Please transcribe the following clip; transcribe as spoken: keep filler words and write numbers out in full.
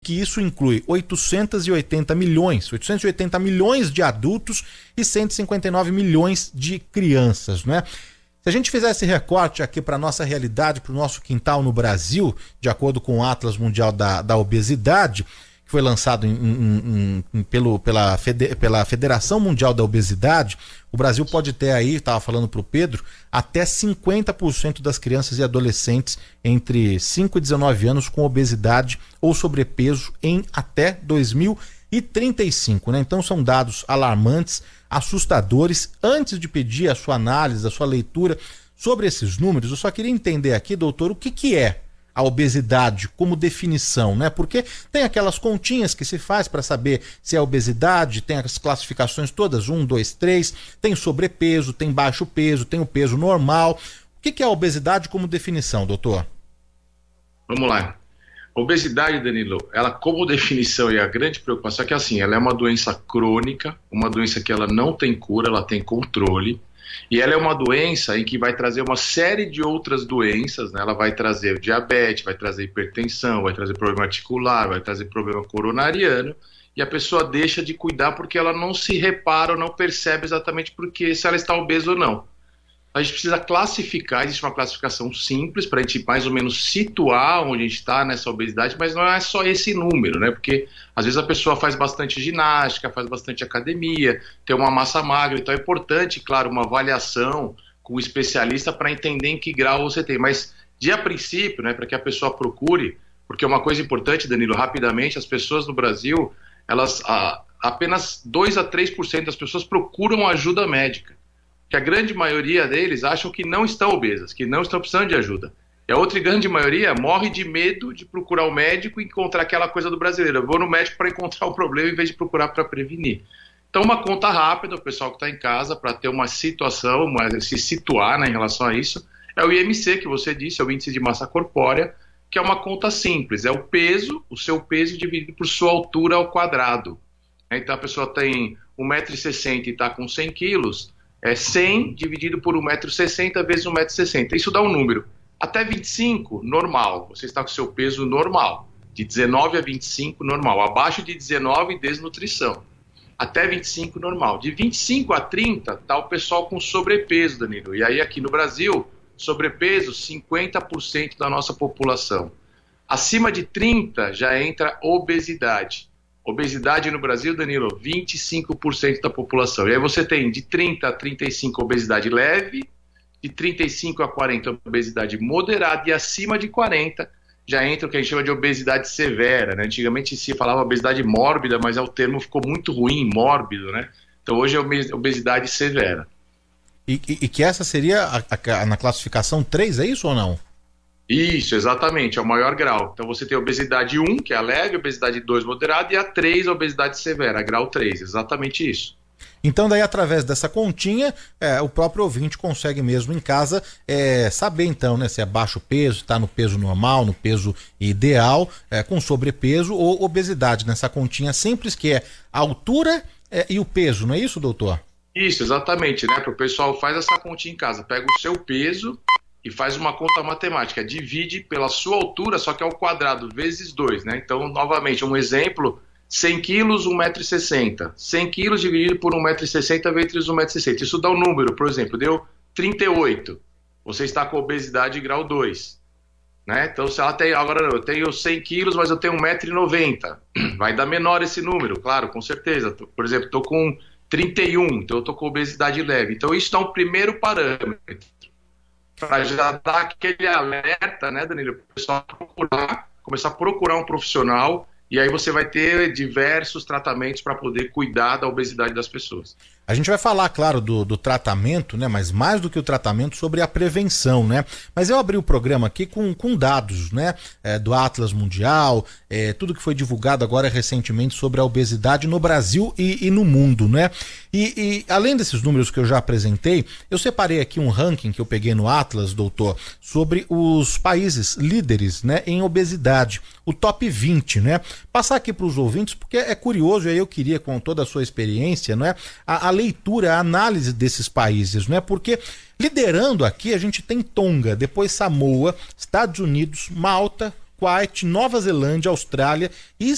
que isso inclui oitocentos e oitenta milhões, oitocentos e oitenta milhões de adultos e cento e cinquenta e nove milhões de crianças, né? Se a gente fizesse recorte aqui para a nossa realidade, para o nosso quintal no Brasil, de acordo com o Atlas Mundial da, da Obesidade, que foi lançado em, em, em, pelo, pela, Fede, pela Federação Mundial da Obesidade, o Brasil pode ter aí, estava falando para o Pedro, até cinquenta por cento das crianças e adolescentes entre cinco e dezenove anos com obesidade ou sobrepeso em até dois mil e trinta e cinco, né? Então são dados alarmantes, assustadores. Antes de pedir a sua análise, a sua leitura sobre esses números, eu só queria entender aqui, doutor, o que, que é a obesidade como definição, né? Porque tem aquelas continhas que se faz para saber se é obesidade, tem as classificações todas, um, dois, três, tem sobrepeso, tem baixo peso, tem o peso normal. O que, que é a obesidade como definição, doutor? Vamos lá. Obesidade, Danilo, ela como definição e a grande preocupação é que assim, ela é uma doença crônica, uma doença que ela não tem cura, ela tem controle, e ela é uma doença em que vai trazer uma série de outras doenças, né? Ela vai trazer diabetes, vai trazer hipertensão, vai trazer problema articular, vai trazer problema coronariano, e a pessoa deixa de cuidar porque ela não se repara ou não percebe exatamente porque se ela está obesa ou não. A gente precisa classificar, existe uma classificação simples para a gente mais ou menos situar onde a gente está nessa obesidade, mas não é só esse número, né? Porque às vezes a pessoa faz bastante ginástica, faz bastante academia, tem uma massa magra, então é importante, claro, uma avaliação com o especialista para entender em que grau você tem. Mas de a princípio, né, para que a pessoa procure, porque uma coisa importante, Danilo, rapidamente, as pessoas no Brasil, elas a, apenas dois a três por cento das pessoas procuram ajuda médica. Que a grande maioria deles acham que não estão obesas, que não estão precisando de ajuda. E a outra grande maioria morre de medo de procurar o médico e encontrar aquela coisa do brasileiro. Eu vou no médico para encontrar o problema em vez de procurar para prevenir. Então, uma conta rápida, o pessoal que está em casa, para ter uma situação, uma, se situar, né, em relação a isso, é o I M C, que você disse, é o Índice de Massa Corpórea, que é uma conta simples. É o peso, o seu peso dividido por sua altura ao quadrado. Então, a pessoa tem um metro e sessenta e está com cem quilos, é cem dividido por um metro e sessenta vezes um metro e sessenta. Isso dá um número. Até vinte e cinco, normal. Você está com seu peso normal. De dezenove a vinte e cinco, normal. Abaixo de dezenove, desnutrição. Até vinte e cinco, normal. De vinte e cinco a trinta, está o pessoal com sobrepeso, Danilo. E aí aqui no Brasil, sobrepeso, cinquenta por cento da nossa população. Acima de trinta, já entra obesidade. Obesidade no Brasil, Danilo, vinte e cinco por cento da população. E aí você tem de trinta a trinta e cinco obesidade leve, de trinta e cinco a quarenta obesidade moderada e acima de quarenta já entra o que a gente chama de obesidade severa, né? Antigamente se falava obesidade mórbida, mas o termo ficou muito ruim, mórbido, né? Então hoje é obesidade severa. E, e, e que essa seria a, a, na classificação três, é isso ou não? Isso, exatamente, é o maior grau. Então você tem a obesidade um, que é a leve, a obesidade dois, moderada, e a três, a obesidade severa, grau três, exatamente isso. Então daí através dessa continha, é, o próprio ouvinte consegue mesmo em casa é, saber então, né, se é baixo peso, se está no peso normal, no peso ideal, é, com sobrepeso ou obesidade, nessa continha simples que é a altura é, e o peso, não é isso, doutor? Isso, exatamente, né, para o pessoal faz essa continha em casa, pega o seu peso e faz uma conta matemática, divide pela sua altura, só que ao quadrado, vezes dois, né? Então, novamente, um exemplo, cem quilos, um metro e sessenta. cem quilos dividido por um metro e sessenta vezes um metro e sessenta. Isso dá um número, por exemplo, deu trinta e oito. Você está com obesidade grau dois. Né? Então, se ela tem, agora eu tenho cem quilos, mas eu tenho um metro e noventa. Vai dar menor esse número, claro, com certeza. Por exemplo, estou com trinta e um, então eu estou com obesidade leve. Então, isso dá um primeiro parâmetro. Para já dar aquele alerta, né, Danilo, para o pessoal procurar, começar a procurar um profissional, e aí você vai ter diversos tratamentos para poder cuidar da obesidade das pessoas. A gente vai falar, claro, do, do tratamento, né? Mas mais do que o tratamento, sobre a prevenção, né? Mas eu abri o programa aqui com, com dados, né? É, do Atlas Mundial, é, tudo que foi divulgado agora recentemente sobre a obesidade no Brasil e, e no mundo, né? E, e além desses números que eu já apresentei, eu separei aqui um ranking que eu peguei no Atlas, doutor, sobre os países líderes, né, em obesidade, o top vinte, né? Passar aqui para os ouvintes, porque é curioso, e aí eu queria, com toda a sua experiência, né, a, a leitura, a análise desses países, né? Porque liderando aqui a gente tem Tonga, depois Samoa, Estados Unidos, Malta, Kuwait, Nova Zelândia, Austrália e